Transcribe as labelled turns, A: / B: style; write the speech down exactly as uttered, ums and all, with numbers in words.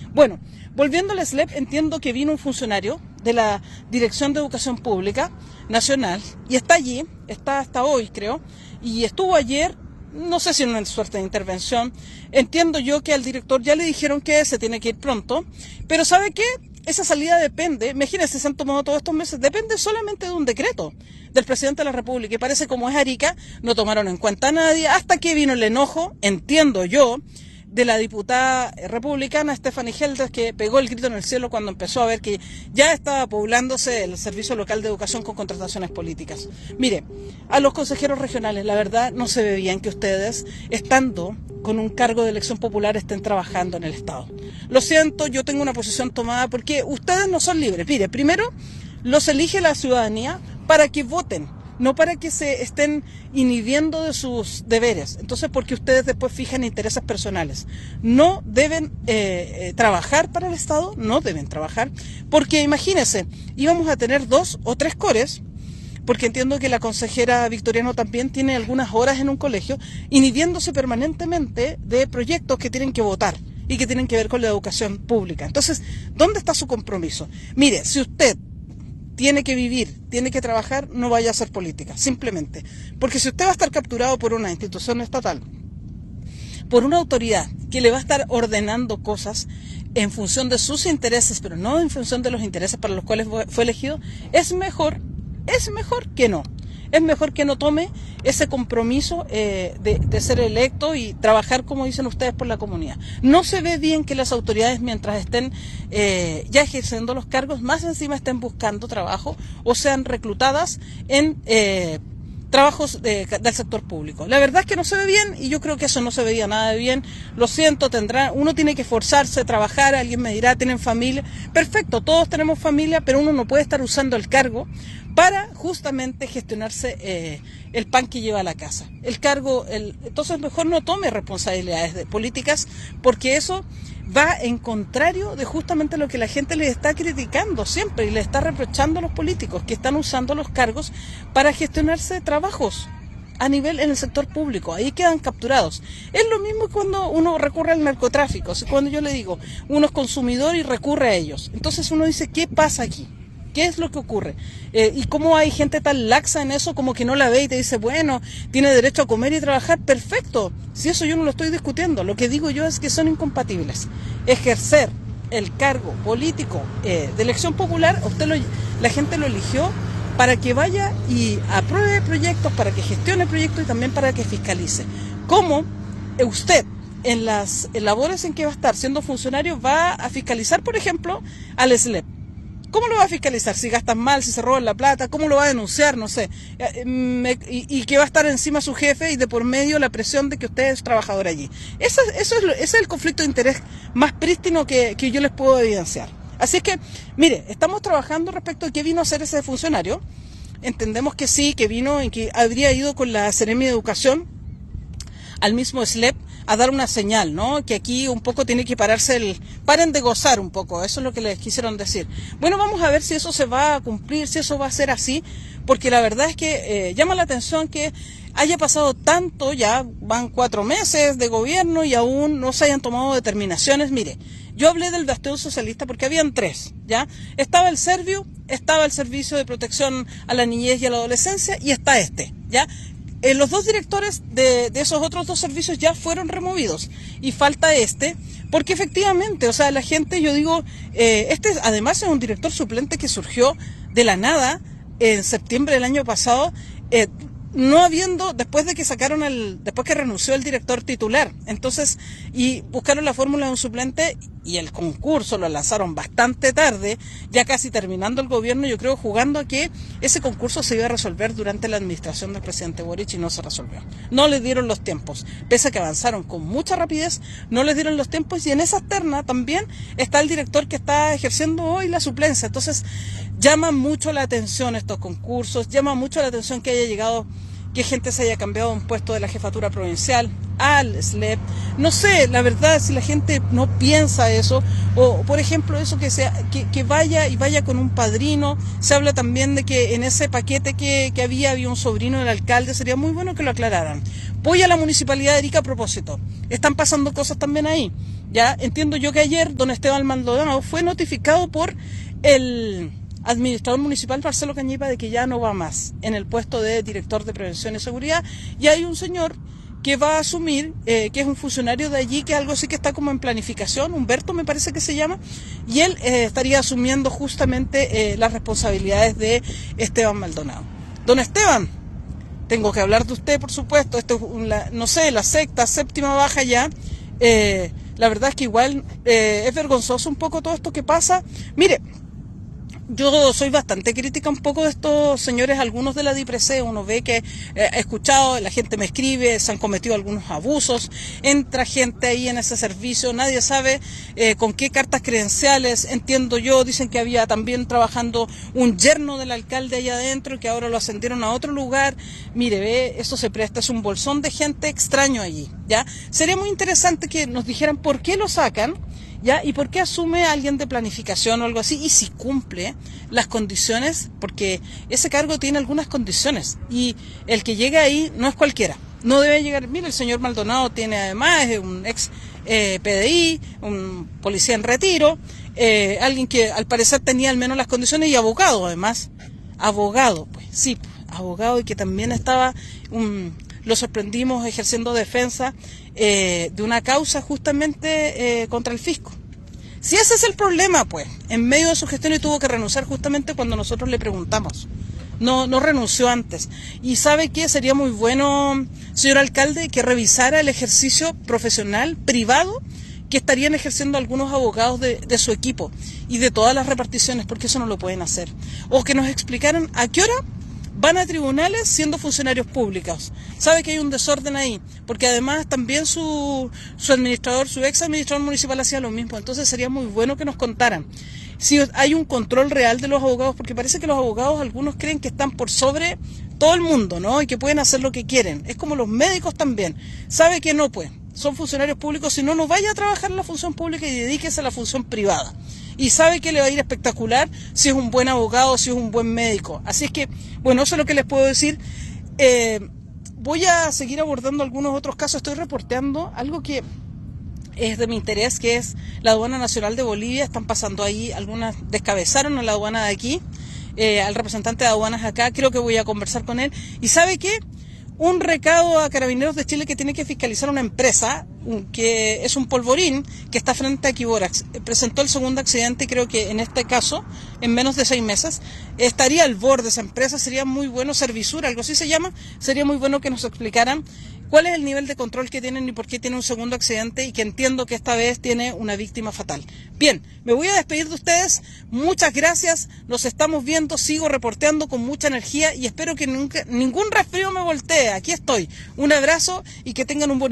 A: Bueno, volviendo al S L E P, entiendo que vino un funcionario de la Dirección de Educación Pública Nacional y está allí, está hasta hoy creo, y estuvo ayer, no sé si en una suerte de intervención. Entiendo yo que al director ya le dijeron que se tiene que ir pronto, pero ¿sabe qué? Esa salida depende, imagínense, se han tomado todos estos meses, depende solamente de un decreto del presidente de la República, y parece como es Arica, no tomaron en cuenta a nadie, hasta que vino el enojo, entiendo yo, de la diputada republicana Stephanie Geldes, que pegó el grito en el cielo cuando empezó a ver que ya estaba poblándose el Servicio Local de Educación con contrataciones políticas. Mire, a los consejeros regionales, la verdad no se ve bien que ustedes, estando con un cargo de elección popular, estén trabajando en el Estado. Lo siento, yo tengo una posición tomada porque ustedes no son libres. Mire, primero los elige la ciudadanía para que voten, no para que se estén inhibiendo de sus deberes. Entonces, porque ustedes después fijan intereses personales. No deben eh, eh, trabajar para el Estado, no deben trabajar, porque imagínense, íbamos a tener dos o tres cores, porque entiendo que la consejera Victoriano también tiene algunas horas en un colegio, inhibiéndose permanentemente de proyectos que tienen que votar y que tienen que ver con la educación pública. Entonces, ¿dónde está su compromiso? Mire, si usted tiene que vivir, tiene que trabajar, no vaya a hacer política, simplemente. Porque si usted va a estar capturado por una institución estatal, por una autoridad que le va a estar ordenando cosas en función de sus intereses, pero no en función de los intereses para los cuales fue elegido, es mejor, es mejor que no. Es mejor que no tome ese compromiso eh, de, de ser electo y trabajar, como dicen ustedes, por la comunidad. No se ve bien que las autoridades, mientras estén eh, ya ejerciendo los cargos, más encima estén buscando trabajo o sean reclutadas en eh, trabajos de, del sector público. La verdad es que no se ve bien y yo creo que eso no se veía nada de bien. Lo siento, tendrá, uno tiene que esforzarse, trabajar, alguien me dirá, tienen familia. Perfecto, todos tenemos familia, pero uno no puede estar usando el cargo para justamente gestionarse eh, el pan que lleva a la casa. El cargo, el, entonces mejor no tome responsabilidades de políticas, porque eso va en contrario de justamente lo que la gente les está criticando siempre y le está reprochando a los políticos, que están usando los cargos para gestionarse trabajos a nivel en el sector público. Ahí quedan capturados. Es lo mismo cuando uno recurre al narcotráfico. Cuando yo le digo, uno es consumidor y recurre a ellos. Entonces uno dice, ¿qué pasa aquí? ¿Qué es lo que ocurre? Eh, ¿Y cómo hay gente tan laxa en eso como que no la ve y te dice, bueno, tiene derecho a comer y trabajar? Perfecto. Si eso yo no lo estoy discutiendo. Lo que digo yo es que son incompatibles. Ejercer el cargo político eh, de elección popular, usted lo, la gente lo eligió para que vaya y apruebe proyectos, para que gestione proyectos y también para que fiscalice. ¿Cómo usted en las labores en que va a estar siendo funcionario va a fiscalizar, por ejemplo, al S L E P? ¿Cómo lo va a fiscalizar? Si gastan mal, si se roban la plata, ¿cómo lo va a denunciar? No sé. Y, y que va a estar encima su jefe y de por medio la presión de que usted es trabajador allí. Eso, eso es, ese es el conflicto de interés más prístino que, que yo les puedo evidenciar. Así es que, mire, estamos trabajando respecto a qué vino a hacer ese funcionario. Entendemos que sí, que vino y que habría ido con la Seremi de Educación al mismo S L E P a dar una señal, ¿no? Que aquí un poco tiene que pararse el... Paren de gozar un poco, eso es lo que les quisieron decir. Bueno, vamos a ver si eso se va a cumplir, si eso va a ser así, porque la verdad es que eh, llama la atención que haya pasado tanto, ya van cuatro meses de gobierno y aún no se hayan tomado determinaciones. Mire, yo hablé del bastión socialista porque habían tres, ¿ya? Estaba el Serviu, estaba el Servicio de Protección a la Niñez y a la Adolescencia y está este, ¿ya? Eh, los dos directores de, de esos otros dos servicios ya fueron removidos y falta este, porque efectivamente, o sea, la gente, yo digo, eh, este además es un director suplente que surgió de la nada en septiembre del año pasado, eh, no habiendo, después de que sacaron el, después que renunció el director titular, entonces, y buscaron la fórmula de un suplente y el concurso lo lanzaron bastante tarde, ya casi terminando el gobierno, yo creo, jugando a que ese concurso se iba a resolver durante la administración del presidente Boric y no se resolvió. No les dieron los tiempos, pese a que avanzaron con mucha rapidez, no les dieron los tiempos y en esa terna también está el director que está ejerciendo hoy la suplencia, entonces llama mucho la atención estos concursos, llama mucho la atención que haya llegado, que gente se haya cambiado un puesto de la jefatura provincial. al S L E P. No sé, la verdad, si la gente no piensa eso, o por ejemplo eso que sea, que, que vaya y vaya con un padrino. Se habla también de que en ese paquete que, que había, había un sobrino del alcalde. Sería muy bueno que lo aclararan. Voy a la Municipalidad de Arica a propósito. Están pasando cosas también ahí. Ya entiendo yo que ayer don Esteban Maldonado fue notificado por el administrador municipal Marcelo Cañipa de que ya no va más en el puesto de director de prevención y seguridad, y hay un señor que va a asumir, eh, que es un funcionario de allí, que algo sí que está como en planificación, Humberto me parece que se llama, y él eh, estaría asumiendo justamente eh, las responsabilidades de Esteban Maldonado. Don Esteban, tengo que hablar de usted, por supuesto. Esto es una, no sé, la sexta, séptima baja ya. Eh, la verdad es que igual eh, es vergonzoso un poco todo esto que pasa. Mire, yo soy bastante crítica un poco de estos señores, algunos de la DIPRECE. Uno ve que eh, he escuchado, la gente me escribe, se han cometido algunos abusos, entra gente ahí en ese servicio, nadie sabe eh, con qué cartas credenciales, entiendo yo, dicen que había también trabajando un yerno del alcalde allá adentro y que ahora lo ascendieron a otro lugar. Mire, ve, eso se presta, es un bolsón de gente extraño allí, ¿ya? Sería muy interesante que nos dijeran por qué lo sacan, ¿ya? ¿Y por qué asume a alguien de planificación o algo así? Y si cumple las condiciones, porque ese cargo tiene algunas condiciones y el que llega ahí no es cualquiera, no debe llegar. Mira, el señor Maldonado tiene además, es un ex eh, P D I, un policía en retiro, eh, alguien que al parecer tenía al menos las condiciones, y abogado además, abogado, pues sí, abogado, y que también estaba, un, lo sorprendimos ejerciendo defensa eh, de una causa justamente eh, contra el fisco. Si ese es el problema, pues, en medio de su gestión, y tuvo que renunciar justamente cuando nosotros le preguntamos. No, no renunció antes. Y ¿sabe qué? Sería muy bueno, señor alcalde, que revisara el ejercicio profesional, privado, que estarían ejerciendo algunos abogados de, de su equipo y de todas las reparticiones, porque eso no lo pueden hacer. O que nos explicaran a qué hora van a tribunales siendo funcionarios públicos. Sabe que hay un desorden ahí, porque además también su, su administrador, su ex administrador municipal hacía lo mismo. Entonces sería muy bueno que nos contaran si hay un control real de los abogados, porque parece que los abogados, algunos creen que están por sobre todo el mundo, ¿no? Y que pueden hacer lo que quieren. Es como los médicos también. Sabe que no, pues, son funcionarios públicos, si no, no vaya a trabajar en la función pública y dedíquese a la función privada. Y sabe que le va a ir espectacular si es un buen abogado, si es un buen médico. Así es que, bueno, eso es lo que les puedo decir. Eh, voy a seguir abordando algunos otros casos. Estoy reporteando algo que es de mi interés, que es la aduana nacional de Bolivia. Están pasando ahí, algunas descabezaron a la aduana de aquí, eh, al representante de aduanas acá. Creo que voy a conversar con él. ¿Y sabe qué? Un recado a Carabineros de Chile, que tiene que fiscalizar una empresa que es un polvorín que está frente a Equiborax. Presentó el segundo accidente, y creo que en este caso, en menos de seis meses, estaría al borde esa empresa. Sería muy bueno, Servisura, algo así se llama, sería muy bueno que nos explicaran cuál es el nivel de control que tienen y por qué tiene un segundo accidente, y que entiendo que esta vez tiene una víctima fatal. Bien, me voy a despedir de ustedes. Muchas gracias, nos estamos viendo, sigo reporteando con mucha energía y espero que nunca, ningún resfrío me voltee. Aquí estoy. Un abrazo y que tengan un buen